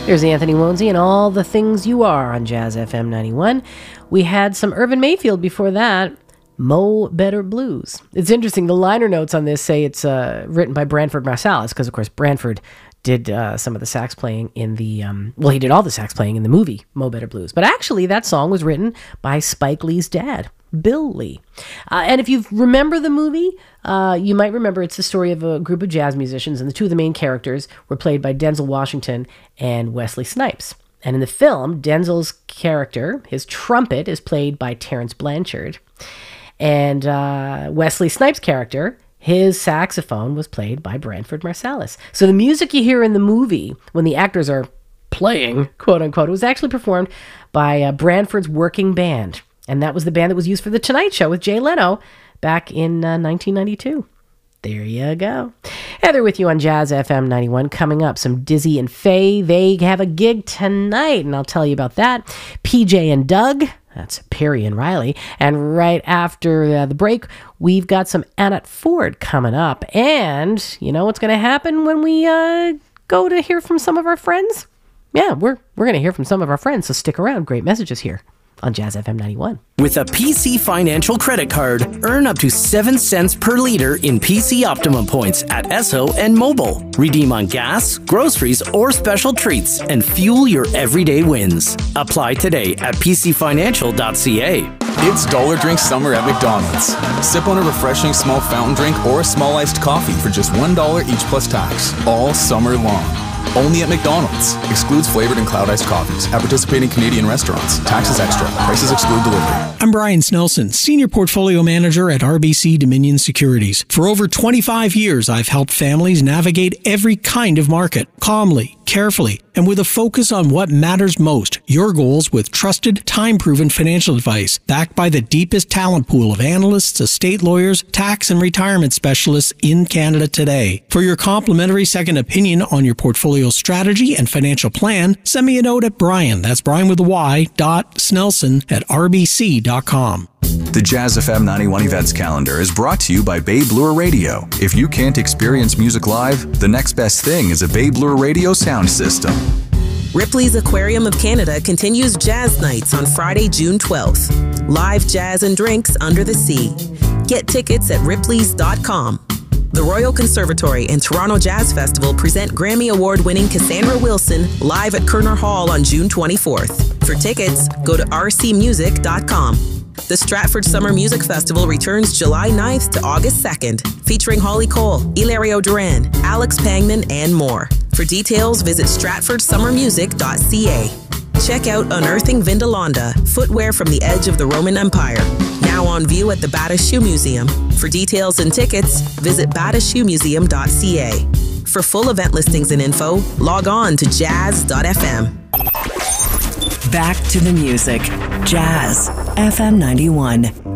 There's Anthony Wonsey and All the Things You Are on Jazz FM 91. We had some Irvin Mayfield before that, Mo Better Blues. It's interesting, the liner notes on this say it's written by Branford Marsalis, because of course Branford did some of the sax playing in the, he did all the sax playing in the movie Mo Better Blues. But actually that song was written by Spike Lee's dad, Bill Lee. And if you remember the movie, you might remember it's the story of a group of jazz musicians, and the two of the main characters were played by Denzel Washington and Wesley Snipes. And in the film, Denzel's character, his trumpet, is played by Terrence Blanchard. And Wesley Snipes' character, his saxophone, was played by Branford Marsalis. So the music you hear in the movie, when the actors are playing, quote unquote, was actually performed by Branford's working band. And that was the band that was used for The Tonight Show with Jay Leno back in 1992. There you go. Heather with you on Jazz FM 91. Coming up, some Dizzy and Faye. They have a gig tonight, and I'll tell you about that. PJ and Doug. That's Perry and Riley. And right after the break, we've got some Annette Ford coming up. And you know what's going to happen when we go to hear from some of our friends? Yeah, we're going to hear from some of our friends, so stick around. Great messages here on Jazz FM 91. With a PC Financial credit card, earn up to 7 cents per liter in PC Optimum points at Esso and Mobile. Redeem on gas, groceries, or special treats and fuel your everyday wins. Apply today at pcfinancial.ca. It's Dollar Drink Summer at McDonald's. Sip on a refreshing small fountain drink or a small iced coffee for just $1 each plus tax, all summer long. Only at McDonald's. Excludes flavored and cloud iced coffees. At participating Canadian restaurants. Taxes extra. Prices exclude delivery. I'm Brian Snelson, Senior Portfolio Manager at RBC Dominion Securities. For over 25 years, I've helped families navigate every kind of market, calmly, carefully, and with a focus on what matters most, your goals with trusted, time-proven financial advice, backed by the deepest talent pool of analysts, estate lawyers, tax and retirement specialists in Canada today. For your complimentary second opinion on your portfolio strategy and financial plan, send me a note at Brian, that's Brian with a Y, .Snelson at rbc.com. The Jazz FM 91 events calendar is brought to you by Bay Bloor Radio. If you can't experience music live, the next best thing is a Bay Bloor Radio sound system. Ripley's Aquarium of Canada continues Jazz Nights on Friday, June 12th. Live jazz and drinks under the sea. Get tickets at ripleys.com. The Royal Conservatory and Toronto Jazz Festival present Grammy Award-winning Cassandra Wilson live at Kerner Hall on June 24th. For tickets, go to rcmusic.com. The Stratford Summer Music Festival returns July 9th to August 2nd, featuring Holly Cole, Hilario Duran, Alex Pangman, and more. For details, visit stratfordsummermusic.ca. Check out Unearthing Vindolanda, footwear from the edge of the Roman Empire. Now on view at the Bata Shoe Museum. For details and tickets, visit batashoemuseum.ca. For full event listings and info, log on to jazz.fm. Back to the music. Jazz FM 91.